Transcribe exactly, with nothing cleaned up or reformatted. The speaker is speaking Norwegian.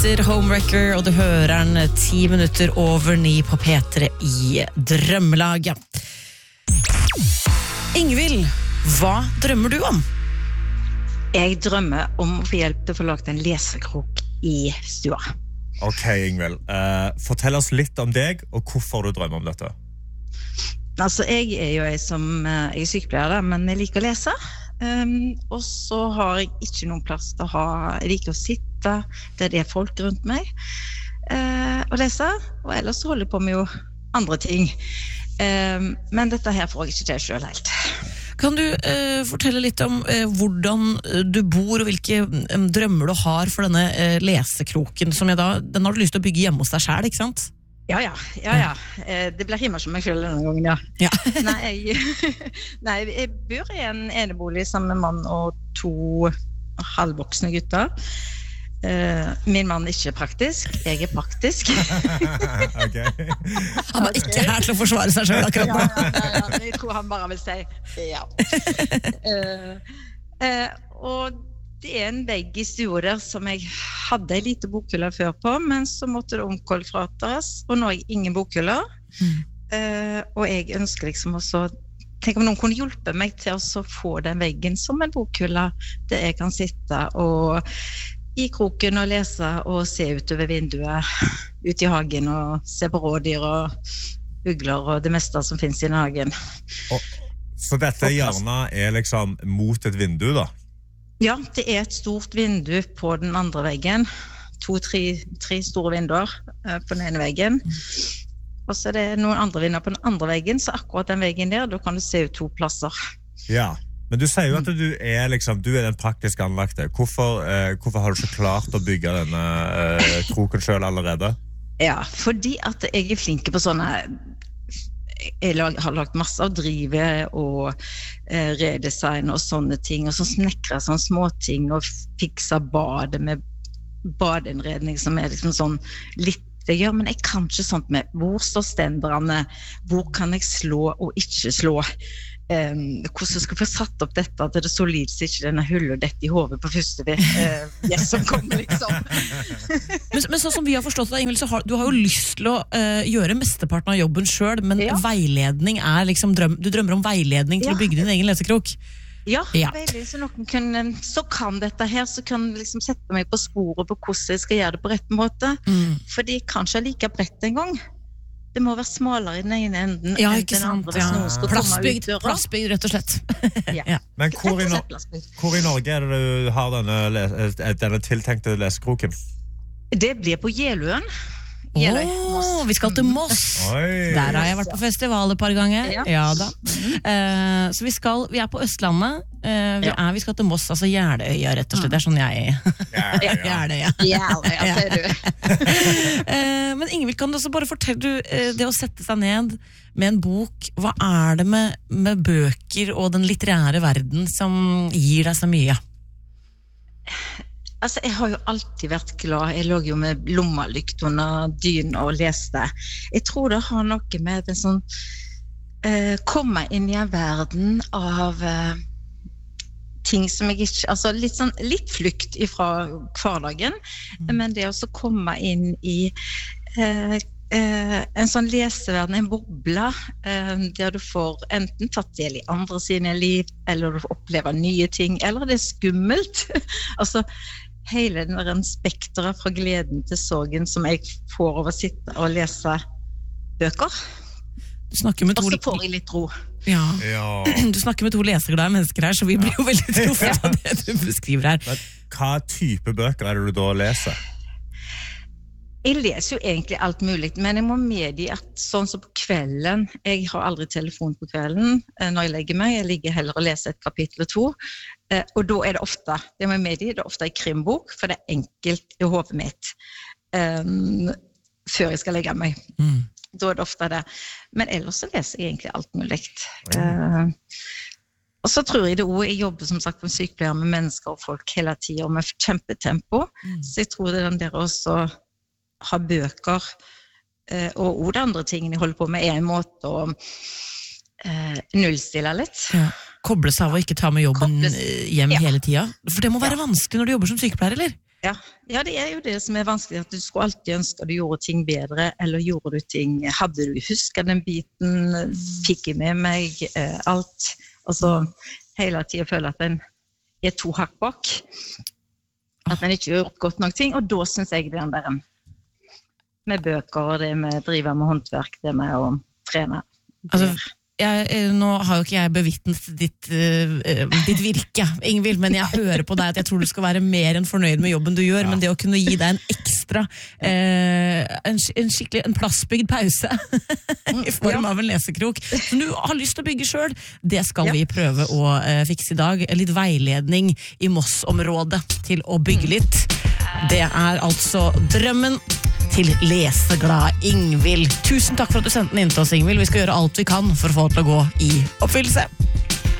heter Homewrecker, og du hører den ti minutter over ni på P tre i Drømmelaget. Ingvild, hva drømmer du om? Jeg drømmer om å få hjelp til å få lagt en lesekrok i stua. Ok, Ingvild. Uh, fortell oss litt om deg, og hvorfor du drømmer om dette. Altså, jeg er jo jeg som uh, jeg er sykepleier, da, men jeg liker å lese. Um, og så har jeg ikke noen plass til å ha, jeg liker å sitte der det er folk rundt meg uh, og lese, og ellers holder jeg på med jo andre ting. Um, men dette her får jeg ikke til selv helt. Kan du uh, fortelle litt om uh, hvordan du bor og hvilke um, drømmer du har for denne uh, lesekroken, som jeg da, den har du lyst til å bygge hjemme hos deg selv, ikke sant? Ja, ja, ja, ja. Det blir hjemme som jeg selv denne gangen, ja. Ja. Nei, jeg, nei, jeg bor i en enebolig sammen med mann og to halvvoksne gutter. Uh, min mann er ikke praktisk, jeg er praktisk. Ok. Han var ikke her til å forsvare seg selv akkurat nå. Ja, ja, ja, ja. Jeg tror han bare vil si ja. Uh, uh, og det er en vegg i stua der som jeg hadde en lite bokhylle før på, men så måtte det omkolfrateres, og nå har jeg ingen bokhyller. Mm. Uh, og jeg ønsker liksom også, tenk om noen kunne hjelpe meg til å få den veggen som en bokhylle, der jeg kan sitte og i kroken og lese og se utover vinduet, ut i hagen og se på rådyr og ugler og det meste som finnes i hagen. Og, så dette hjørnet er liksom mot et vindu da? Ja, det er et stort vindu på den andre veggen. To, tre, tre store vinduer uh, på den ene veggen. Og så er det noen andre vinduer på den andre veggen, så akkurat den veggen der, da kan du se ut to plasser. Ja, men du sier jo at du er, liksom, du er den praktisk anlagte. Hvorfor, uh, hvorfor har du ikke klart å bygge denne uh, kroken selv allerede? Ja, fordi at jeg er flink på sånne... Jeg har lagt masse av drivet og eh, redesign og sånne ting, og så snekrer jeg sånne små ting og fikser badet med badeinnredning som er liksom sånn litt jeg gjør, men jeg kan ikke sånt med hvor står stenderne, hvor kan jeg slå og ikke slå, um, hvordan jeg skal få satt opp dette til det solid så ikke denne hullet dette i hodet på første uh, yes, som kommer liksom. men, men sånn som vi har forstått det, Ingvild, så har du har jo lyst til å uh, gjøre mesteparten av jobben selv, men ja. Veiledning er liksom drøm, du drømmer om veiledning til ja. Å bygge din egen lesekrok. Ja, ja. Veldig, så noen kan, så kan dette her, så kan liksom sette meg på sporet på hvordan jeg skal gjøre det på rett måte, mm. fordi kanskje jeg liker brett en gang. Det må være smalere i den ene enden ja, enn den andre, hvis noen skal plassbygd, komme ut. Plassbygd, rett og slett. ja. Ja. Men hvor i, no- hvor i Norge er det du har denne, denne tiltenkte lesekroken? Det blir på Jeløen. Oh, vi skal til Moss. Oi. Der har jeg vært på festival et par ganger. Ja, ja da. Uh, så vi, skal, vi er på Østlandet. Uh, vi, ja. er, vi skal til Moss, altså Jeløya rett og slett. Det er sånn jeg Jeløya. Jeløya, ser du. uh, Men Ingvild, kan du også bare fortelle du, uh, det å sette seg ned med en bok, hva er det med, med bøker og den litterære verden som gir deg så mye? Altså, jeg har jo alltid vært glad. Jeg lå jo med lommelykt under dynen og leste. Jeg tror det har noe med det sånn eh, komme inn i en verden av eh, ting som jeg ikke, altså litt sånn, litt flukt ifra hverdagen, mm. men det å komme inn i eh, eh, en sånn leseverden, en boble, eh, der du får enten tatt del i andre sine liv, eller du får oppleve nye ting, eller det er skummelt. altså, hele den der spekteret fra gleden til sorgen som jeg får over å sitte og lese bøker. Du snakker med to... Og så får jeg litt ro. Ja. Ja. Du snakker med to leseglade mennesker her, så vi blir jo veldig truffet av det du beskriver her. Men hva type bøker er det du da leser? Jeg leser jo egentlig alt mulig, men jeg må medgi at sånn som på kvelden, jeg har aldri telefon på kvelden når jeg legger meg, jeg ligger heller og leser et kapittel og to, og da er det ofte, det må jeg medgi, det er ofte en krimbok, for det er enkelt i hodet mitt, um, før jeg skal legge meg. Mm. Da er det ofte det. Men ellers så leser jeg egentlig alt mulig. Mm. Uh, og så tror jeg det også, jeg jobber som sagt som sykepleier med mennesker og folk hele tiden, og med kjempetempo, mm. så jeg tror det er den der også ha bøker eh, og ord andre tingene jeg holder på med er en måte å eh, nullstille litt. Ja. Koble seg av og ikke ta med jobben Kobles. hjem ja. hele tiden. For det må være ja. vanskelig når du jobber som sykepleier, eller? Ja. ja, det er jo det som er vanskelig, at du skulle alltid ønske at du gjorde ting bedre, eller gjorde du ting, hadde du husket den biten, fikk jeg med meg eh, alt, altså hele tiden føler at den er to hakk bak, at den ikke har gjort godt nok ting, og da synes jeg den der med bøker, og det med å drive med håndverk, det med å trene. Altså, jeg, nå har jo ikke jeg bevitnet ditt, uh, ditt virke, Ingvild, men jeg hører på deg at jeg tror du skal være mer enn fornøyd med jobben du gjør, ja. Men det å kunne gi deg en ekstra, uh, en, en skikkelig, en plassbygd pause i form av en lesekrok, som du har lyst til å bygge selv, det skal ja. Vi prøve å uh, fikse i dag. Litt veiledning i Moss-området til å bygge litt. Det er altså drømmen til leseglad Ingvild. Tusen takk for at du sendte den inn til oss, Ingvild. Vi skal gjøre alt vi kan for å få det til å gå i oppfyllelse.